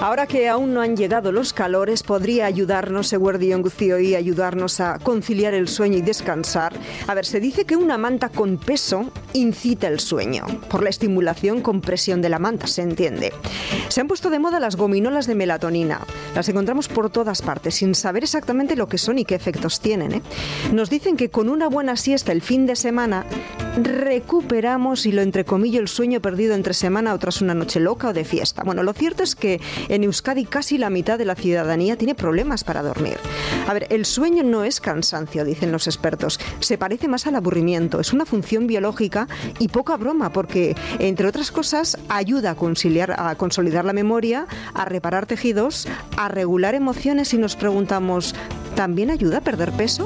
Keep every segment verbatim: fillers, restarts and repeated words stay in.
Ahora que aún no han llegado los calores, podría ayudarnos, Eguerdi Ongucio, y ayudarnos a conciliar el sueño y descansar. A ver, se dice que una manta con peso incita el sueño, por la estimulación con presión de la manta, se entiende. Se han puesto de moda las gominolas de melatonina. Las encontramos por todas partes, sin saber exactamente lo que son y qué efectos tienen, ¿eh? Nos dicen que con una buena siesta el fin de semana recuperamos, y lo entrecomillo, el sueño perdido entre semana o tras una noche loca o de fiesta. Bueno, lo cierto es que en Euskadi casi la mitad de la ciudadanía tiene problemas para dormir. A ver, el sueño no es cansancio, dicen los expertos. Se parece más al aburrimiento. Es una función biológica y poca broma, porque, entre otras cosas, ayuda a conciliar, a consolidar la memoria, a reparar tejidos, a regular emociones, y nos preguntamos, ¿también ayuda a perder peso?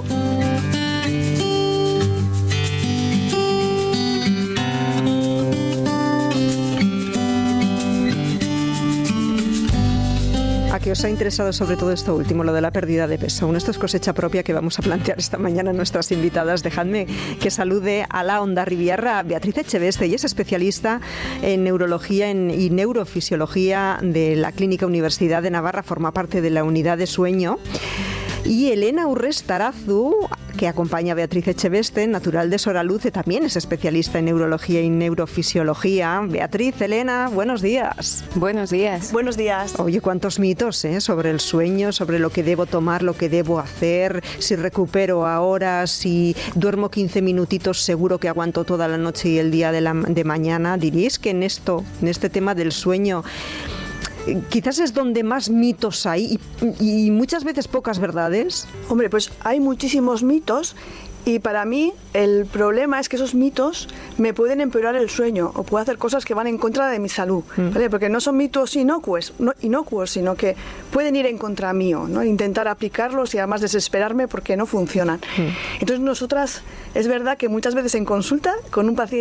¿A qué os ha interesado sobre todo esto último, lo de la pérdida de peso? Bueno, esto es cosecha propia que vamos a plantear esta mañana a nuestras invitadas. Dejadme que salude a la Hondarribiarra Beatriz Echeveste. Ella es especialista en neurología y neurofisiología de la Clínica Universidad de Navarra, forma parte de la unidad de sueño. Y Elena Urrestarazu, que acompaña a Beatriz Echeveste, natural de Soraluce, también es especialista en neurología y neurofisiología. Beatriz, Elena, buenos días. Buenos días. Buenos días. Oye, cuántos mitos ¿eh? sobre el sueño, sobre lo que debo tomar, lo que debo hacer, si recupero ahora, si duermo quince minutitos, seguro que aguanto toda la noche y el día de, la, de mañana. ¿Diríais que en esto, en este tema del sueño, quizás es donde más mitos hay y, y muchas veces pocas verdades? Hombre, pues hay muchísimos mitos, y para mí el problema es que esos mitos me pueden empeorar el sueño o puedo hacer cosas que van en contra de mi salud, ¿vale? Porque no son mitos inocuos, no, inocuos, sino que pueden ir en contra mío, ¿no? Intentar aplicarlos y además desesperarme porque no funcionan. Entonces nosotras, es verdad que muchas veces en consulta con un paciente